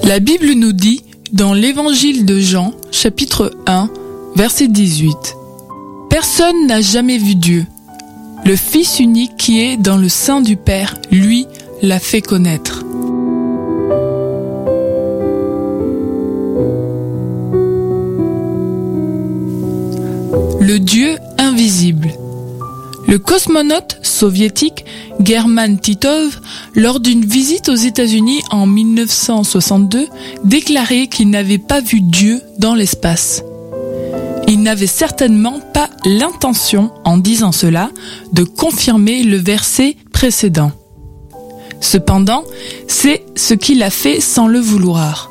La Bible nous dit, dans l'Évangile de Jean, chapitre 1, verset 18, « Personne n'a jamais vu Dieu. Le Fils unique qui est dans le sein du Père, lui, l'a fait connaître. » Le Dieu invisible. Le cosmonaute soviétique German Titov, lors d'une visite aux États-Unis en 1962, déclarait qu'il n'avait pas vu Dieu dans l'espace. Il n'avait certainement pas l'intention, en disant cela, de confirmer le verset précédent. Cependant, c'est ce qu'il a fait sans le vouloir.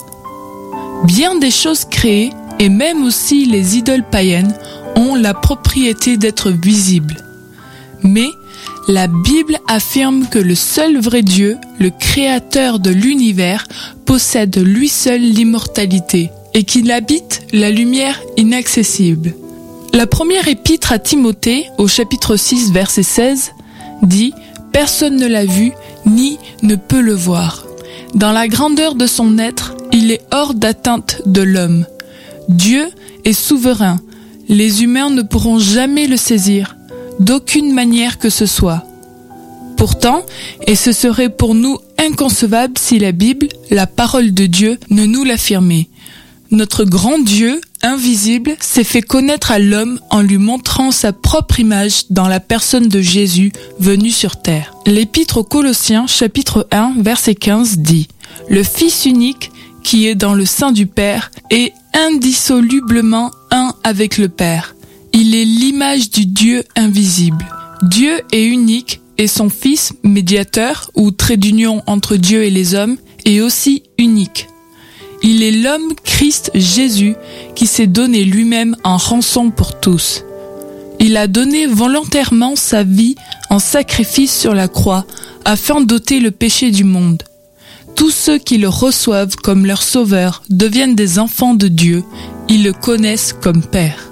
Bien des choses créées, et même aussi les idoles païennes, ont la propriété d'être visibles. Mais la Bible affirme que le seul vrai Dieu, le créateur de l'univers, possède lui seul l'immortalité et qu'il habite la lumière inaccessible. La première épître à Timothée, au chapitre 6, verset 16, dit « Personne ne l'a vu, ni ne peut le voir. Dans la grandeur de son être, il est hors d'atteinte de l'homme. Dieu est souverain. Les humains ne pourront jamais le saisir, d'aucune manière que ce soit. Pourtant, et ce serait pour nous inconcevable si la Bible, la parole de Dieu, ne nous l'affirmait. Notre grand Dieu, invisible, s'est fait connaître à l'homme en lui montrant sa propre image dans la personne de Jésus venu sur terre. L'Épître aux Colossiens, chapitre 1, verset 15 dit « Le Fils unique, qui est dans le sein du Père, est indissolublement un avec le Père. Il est l'image du Dieu invisible. Dieu est unique et son Fils, médiateur ou trait d'union entre Dieu et les hommes, est aussi unique. Il est l'homme Christ Jésus qui s'est donné lui-même en rançon pour tous. Il a donné volontairement sa vie en sacrifice sur la croix afin d'ôter le péché du monde. Tous ceux qui le reçoivent comme leur sauveur deviennent des enfants de Dieu, ils le connaissent comme Père.